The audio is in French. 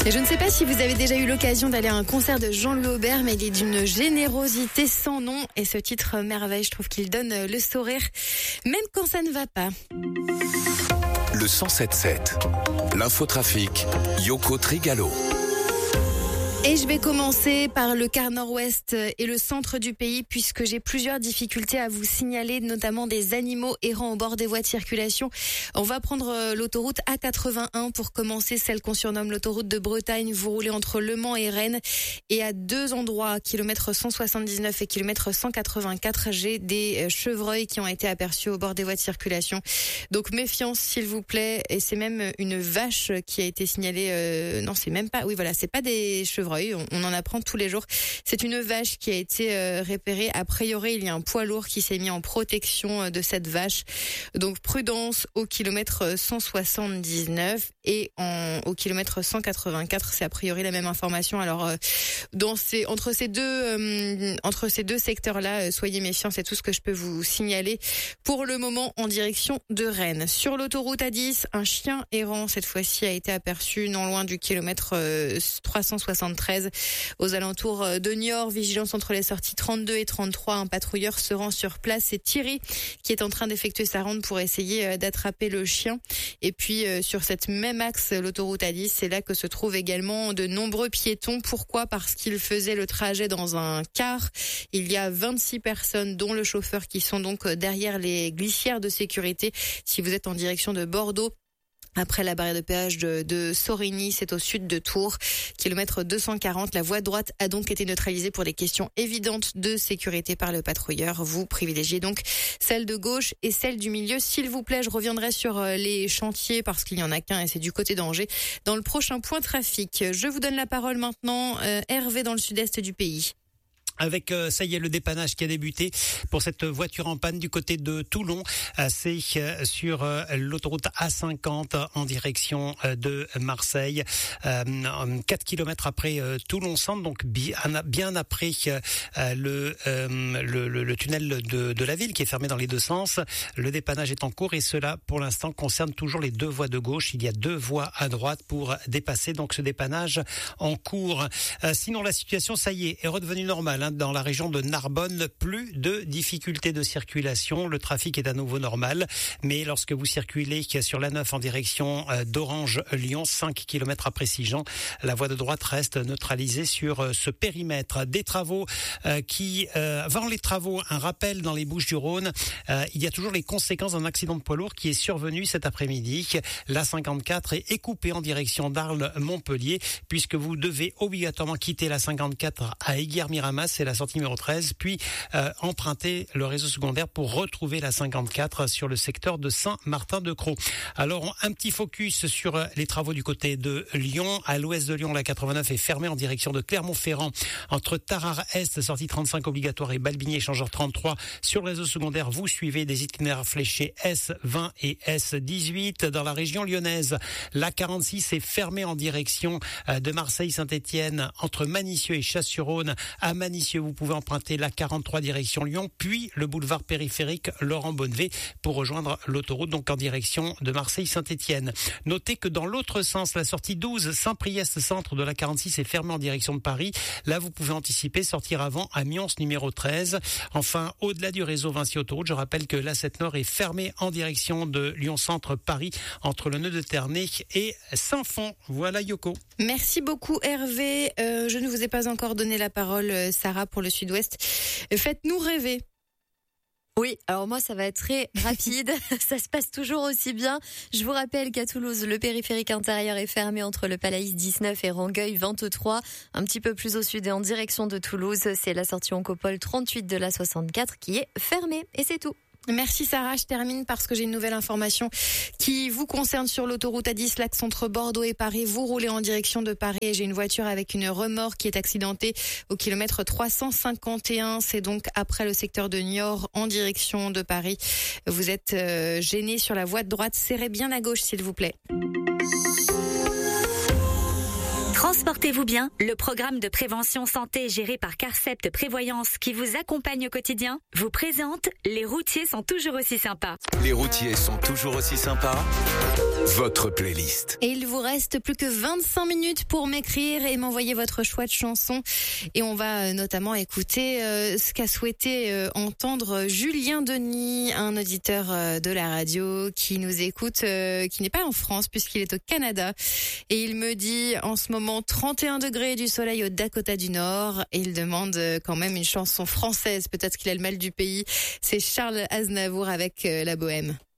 Et je ne sais pas si vous avez déjà eu l'occasion d'aller à un concert de Jean-Louis Aubert, mais il est d'une générosité sans nom. Et ce titre merveille, je trouve qu'il donne le sourire, même quand ça ne va pas. Le 107.7, l'infotrafic, Yoko Trigalo. Et je vais commencer par le quart nord-ouest et le centre du pays puisque j'ai plusieurs difficultés à vous signaler, notamment des animaux errants au bord des voies de circulation. On va prendre l'autoroute A81 pour commencer, celle qu'on surnomme l'autoroute de Bretagne. Vous roulez entre Le Mans et Rennes et à deux endroits, kilomètre 179 et kilomètre 184, j'ai des chevreuils qui ont été aperçus au bord des voies de circulation. Donc méfiance s'il vous plaît, et c'est même une vache qui a été signalée, non c'est même pas, oui voilà, c'est pas des chevreuils. On en apprend tous les jours. C'est une vache qui a été repérée. A priori, il y a un poids lourd qui s'est mis en protection de cette vache. Donc prudence au kilomètre 179 et au kilomètre 184. C'est a priori la même information. Alors entre ces deux secteurs-là, soyez méfiants. C'est tout ce que je peux vous signaler pour le moment en direction de Rennes. Sur l'autoroute A10, un chien errant cette fois-ci a été aperçu non loin du kilomètre 373 aux alentours de Niort. Vigilance entre les sorties 32 et 33. Un patrouilleur se rend sur place. C'est Thierry qui est en train d'effectuer sa ronde pour essayer d'attraper le chien. Et puis sur cette même axe, l'autoroute A10, c'est là que se trouvent également de nombreux piétons. Pourquoi ? Parce qu'ils faisaient le trajet dans un car. Il y a 26 personnes, dont le chauffeur, qui sont donc derrière les glissières de sécurité. Si vous êtes en direction de Bordeaux, après la barrière de péage de Sorigny, c'est au sud de Tours, kilomètre 240. La voie droite a donc été neutralisée pour des questions évidentes de sécurité par le patrouilleur. Vous privilégiez donc celle de gauche et celle du milieu. S'il vous plaît, je reviendrai sur les chantiers parce qu'il n'y en a qu'un et c'est du côté d'Angers dans le prochain point trafic. Je vous donne la parole maintenant. Hervé dans le sud-est du pays. Avec, ça y est, le dépannage qui a débuté pour cette voiture en panne du côté de Toulon. C'est sur l'autoroute A50 en direction de Marseille. 4 kilomètres après Toulon-Centre, donc bien après le tunnel de la ville qui est fermé dans les deux sens. Le dépannage est en cours et cela, pour l'instant, concerne toujours les deux voies de gauche. Il y a deux voies à droite pour dépasser donc ce dépannage en cours. Sinon, la situation, ça y est redevenue normale. Dans la région de Narbonne, plus de difficultés de circulation. Le trafic est à nouveau normal. Mais lorsque vous circulez sur la 9 en direction d'Orange-Lyon, 5 km après Sigean, la voie de droite reste neutralisée sur ce périmètre. Des travaux avant les travaux, un rappel dans les Bouches-du-Rhône. Il y a toujours les conséquences d'un accident de poids lourd qui est survenu cet après-midi. La 54 est coupée en direction d'Arles-Montpellier puisque vous devez obligatoirement quitter la 54 à Aiguière-Miramas. C'est la sortie numéro 13, puis emprunter le réseau secondaire pour retrouver la 54 sur le secteur de Saint-Martin-de-Crau. Alors, un petit focus sur les travaux du côté de Lyon. À l'ouest de Lyon, la 89 est fermée en direction de Clermont-Ferrand entre Tarare-Est, sortie 35 obligatoire, et Balbigny, échangeur 33. Sur le réseau secondaire, vous suivez des itinéraires fléchés S20 et S18. Dans la région lyonnaise, la 46 est fermée en direction de Marseille-Saint-Étienne entre Manicieux et Chasse-sur-Rhône. À Manicieux, vous pouvez emprunter la 43 direction Lyon, puis le boulevard périphérique Laurent Bonnevet pour rejoindre l'autoroute donc en direction de Marseille-Saint-Étienne. Notez que dans l'autre sens, la sortie 12 Saint-Priest centre de la 46 est fermée en direction de Paris. Là, vous pouvez anticiper, sortir avant à Mions numéro 13. Enfin, au-delà du réseau Vinci Autoroute, je rappelle que la 7 Nord est fermée en direction de Lyon Centre Paris entre le nœud de Ternay et Saint-Fond. Voilà Yoko. Merci beaucoup Hervé. Je ne vous ai pas encore donné la parole, Sarah, pour le Sud-Ouest. Faites-nous rêver. Oui, alors moi ça va être très rapide, ça se passe toujours aussi bien. Je vous rappelle qu'à Toulouse, le périphérique intérieur est fermé entre le Palaïs 19 et Rangueil 23. Un petit peu plus au sud et en direction de Toulouse, c'est la sortie Oncopole 38 de la 64 qui est fermée. Et c'est tout. Merci Sarah, je termine parce que j'ai une nouvelle information qui vous concerne sur l'autoroute A10, l'axe entre Bordeaux et Paris. Vous roulez en direction de Paris et j'ai une voiture avec une remorque qui est accidentée au kilomètre 351. C'est donc après le secteur de Niort en direction de Paris. Vous êtes gêné sur la voie de droite, serrez bien à gauche s'il vous plaît. Transportez-vous bien, le programme de prévention santé géré par Carcept Prévoyance qui vous accompagne au quotidien vous présente Les routiers sont toujours aussi sympas. Les routiers sont toujours aussi sympas. votre playlist. Et il vous reste plus que 25 minutes pour m'écrire et m'envoyer votre choix de chanson. Et on va notamment écouter ce qu'a souhaité entendre Julien Denis, un auditeur de la radio qui nous écoute, qui n'est pas en France puisqu'il est au Canada. Et il me dit en ce moment 31 degrés, du soleil au Dakota du Nord. Et il demande quand même une chanson française. Peut-être qu'il a le mal du pays. C'est Charles Aznavour avec La Bohème.